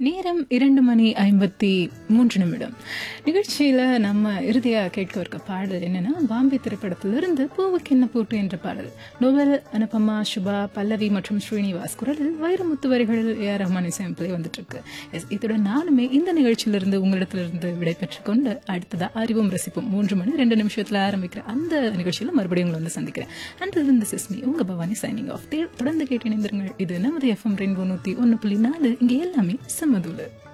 நேரம் 2:53. நிகழ்ச்சியில் நம்ம இறுதியாக கேட்க இருக்க பாடல் என்னன்னா, பாம்பே திரைப்படத்திலிருந்து பூவுக்கு என்ன பூட்டு என்ற பாடல். நோவல், அனுபமா, சுபா, பல்லவி மற்றும் ஸ்ரீனிவாஸ் குரலில் வைரமுத்து வரிகளில் ஏஆர் ரஹ்மான் இசையமைப்பிலே வந்துட்டு இருக்கு. இத்துடன் நானுமே இந்த நிகழ்ச்சியிலிருந்து உங்களிடத்திலிருந்து விடைபெற்றுக் கொண்டு அடுத்ததா அறிவும் ரசிப்பும் 3:02 ஆரம்பிக்கிற அந்த நிகழ்ச்சியில் மறுபடியும் உங்களை வந்து சந்திக்கிறேன். அண்ட் திஸ் இஸ் மீ, உங்க பவானி சைனிங் ஆஃப். தொடர்ந்து கேட்டு இணைந்திருங்கள். இது நமது FM ரெயின்போ 101.4. இங்கே எல்லாமே சமதூளு.